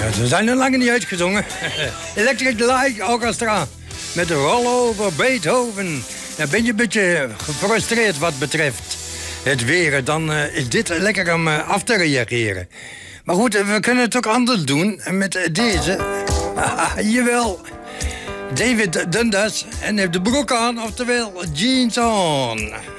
Ze zijn er lang niet uitgezongen. Electric Light Orchestra met de Rollover Beethoven. Nou, ben je een beetje gefrustreerd wat betreft het weer, dan is dit lekker om af te reageren. Maar goed, we kunnen het ook anders doen met deze. Jawel. David Dundas en heeft de broek aan, oftewel jeans on.